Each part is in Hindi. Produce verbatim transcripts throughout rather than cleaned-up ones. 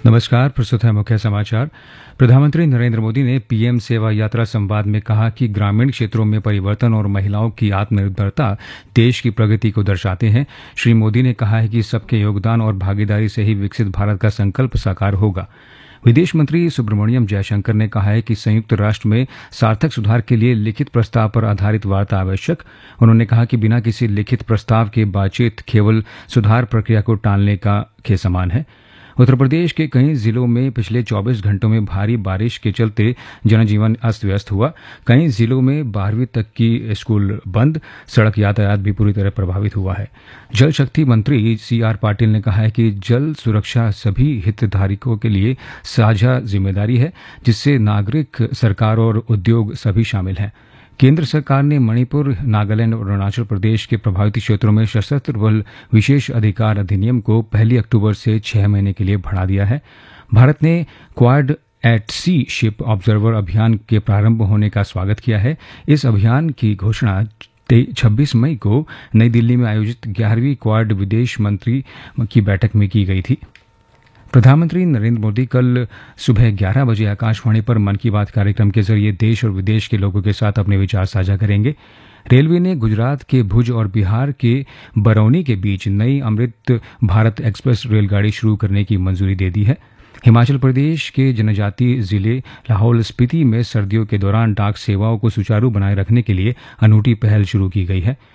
नमस्कार। प्रस्तुत है मुख्य समाचार। प्रधानमंत्री नरेंद्र मोदी ने पीएम सेवा यात्रा संवाद में कहा कि ग्रामीण क्षेत्रों में परिवर्तन और महिलाओं की आत्मनिर्भरता देश की प्रगति को दर्शाते हैं। श्री मोदी ने कहा है कि सबके योगदान और भागीदारी से ही विकसित भारत का संकल्प साकार होगा। विदेश मंत्री सुब्रमण्यम जयशंकर ने कहा है कि संयुक्त राष्ट्र में सार्थक सुधार के लिए लिखित प्रस्ताव पर आधारित वार्ता आवश्यक। उन्होंने कहा कि बिना किसी लिखित प्रस्ताव के बातचीत केवल सुधार प्रक्रिया को टालने का के समान है। उत्तर प्रदेश के कई जिलों में पिछले चौबीस घंटों में भारी बारिश के चलते जनजीवन अस्त व्यस्त हुआ। कई जिलों में बारहवीं तक की स्कूल बंद, सड़क यातायात भी पूरी तरह प्रभावित हुआ है। जल शक्ति मंत्री सी आर पाटिल ने कहा है कि जल सुरक्षा सभी हितधारकों के लिए साझा जिम्मेदारी है, जिससे नागरिक, सरकार और उद्योग सभी शामिल हैं। केंद्र सरकार ने मणिपुर, नागालैंड और अरुणाचल प्रदेश के प्रभावित क्षेत्रों में सशस्त्र बल विशेष अधिकार अधिनियम को पहली अक्टूबर से छह महीने के लिए बढ़ा दिया है। भारत ने क्वाड एट सी शिप ऑब्जर्वर अभियान के प्रारंभ होने का स्वागत किया है। इस अभियान की घोषणा छब्बीस मई को नई दिल्ली में आयोजित ग्यारहवीं क्वाड विदेश मंत्री की बैठक में की गई थी। प्रधानमंत्री नरेंद्र मोदी कल सुबह ग्यारह बजे आकाशवाणी पर मन की बात कार्यक्रम के जरिए देश और विदेश के लोगों के साथ अपने विचार साझा करेंगे। रेलवे ने गुजरात के भुज और बिहार के बरौनी के बीच नई अमृत भारत एक्सप्रेस रेलगाड़ी शुरू करने की मंजूरी दे दी है। हिमाचल प्रदेश के जनजातीय जिले लाहौल स्पीति में सर्दियों के दौरान डाक सेवाओं को सुचारू बनाए रखने के लिए अनूठी पहल शुरू की गई है।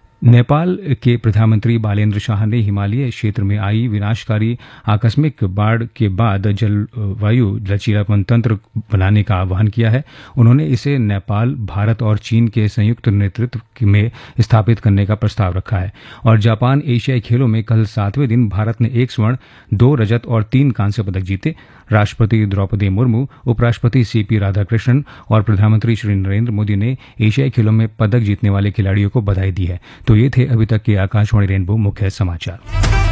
नेपाल के प्रधानमंत्री बालेंद्र शाह ने हिमालय क्षेत्र में आई विनाशकारी आकस्मिक बाढ़ के बाद जलवायु लचीलापन तंत्र बनाने का आह्वान किया है। उन्होंने इसे नेपाल, भारत और चीन के संयुक्त नेतृत्व में स्थापित करने का प्रस्ताव रखा है। और जापान एशियाई खेलों में कल सातवें दिन भारत ने एक स्वर्ण, दो रजत और तीन कांस्य पदक जीते। राष्ट्रपति द्रौपदी मुर्मू, उपराष्ट्रपति सी पी राधाकृष्णन और प्रधानमंत्री श्री नरेंद्र मोदी ने एशियाई खेलों में पदक जीतने वाले खिलाड़ियों को बधाई दी है। तो ये थे अभी तक के आकाशवाणी रेनबो मुख्य समाचार।